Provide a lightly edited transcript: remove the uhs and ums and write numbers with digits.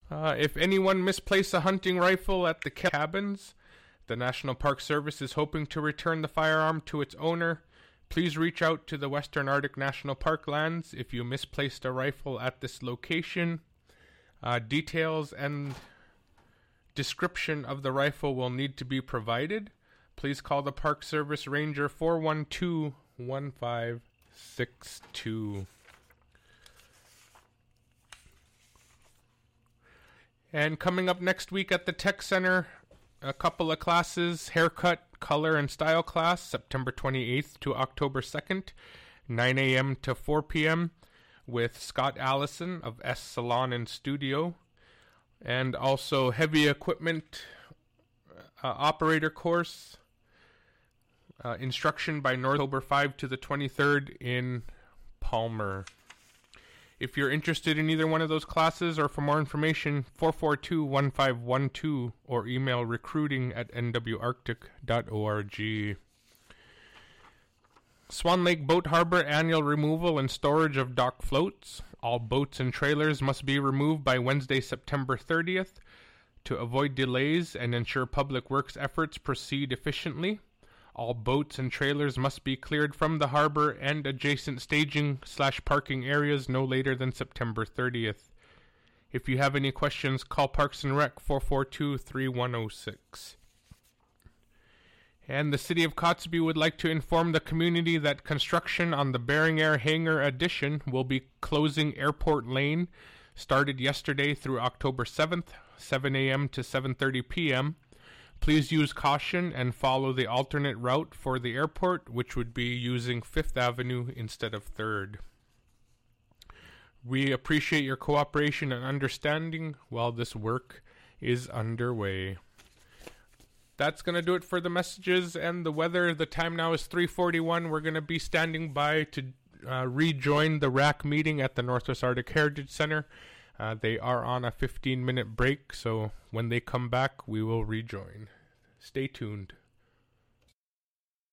If anyone misplaced a hunting rifle at the cabins, the National Park Service is hoping to return the firearm to its owner. Please reach out to the Western Arctic National Park lands if you misplaced a rifle at this location. Details and description of the rifle will need to be provided. Please call the Park Service Ranger 412-1562. And coming up next week at the Tech Center, a couple of classes, haircut, color, and style class, September 28th to October 2nd, 9 a.m. to 4 p.m. with Scott Allison of S Salon and Studio. And also heavy equipment operator course, instruction by October 5 to the 23rd in Palmer. If you're interested in either one of those classes or for more information, 442-1512 or email recruiting@nwarctic.org. Swan Lake Boat Harbor annual removal and storage of dock floats. All boats and trailers must be removed by Wednesday, September 30th to avoid delays and ensure public works efforts proceed efficiently. All boats and trailers must be cleared from the harbor and adjacent staging/parking areas no later than September 30th. If you have any questions, call Parks and Rec 442-3106. And the City of Kotzebue would like to inform the community that construction on the Bering Air Hangar addition will be closing Airport Lane, started yesterday through October 7th, 7 a.m. to 7:30 p.m. Please use caution and follow the alternate route for the airport, which would be using 5th Avenue instead of 3rd. We appreciate your cooperation and understanding while this work is underway. That's going to do it for the messages and the weather. The time now is 3:41. We're going to be standing by to rejoin the RAC meeting at the Northwest Arctic Heritage Center. They are on a 15-minute break, so when they come back, we will rejoin. Stay tuned.